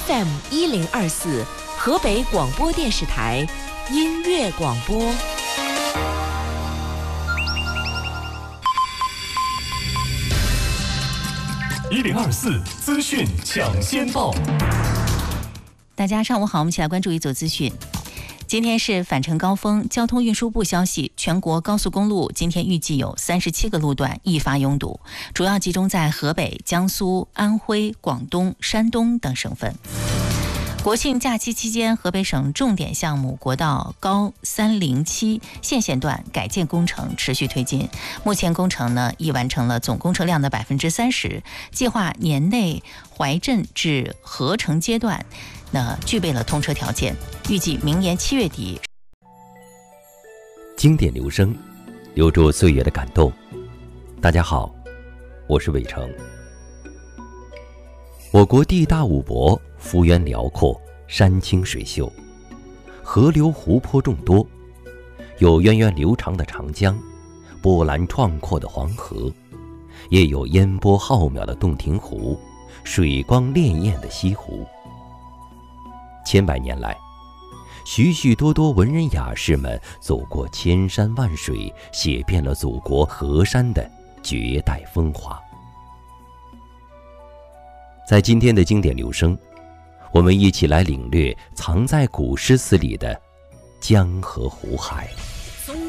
FM1024河北广播电视台音乐广播。 1024资讯抢先报。 大家上午好，我们一起来关注一组资讯。今天是返程高峰，交通运输部消息，全国高速公路今天预计有37个路段易发拥堵，主要集中在河北、江苏、安徽、广东、山东等省份。国庆假期期间，河北省重点项目国道高307县线段改建工程持续推进，目前工程已完成了总工程量的30%，计划年内怀镇至合成阶段具备了通车条件，预计明年7月底。 经典留声，留住岁月的感动。大家好，我是伟成。我国地大物博，幅员辽阔，山清水秀，河流湖泊众多，有源远流长的长江，波澜壮阔的黄河，也有烟波浩渺的洞庭湖，水光潋滟的西湖。千百年来，许许多多文人雅士们走过千山万水，写遍了祖国河山的绝代风华。在今天的经典留声，我们一起来领略藏在古诗词里的江河湖海。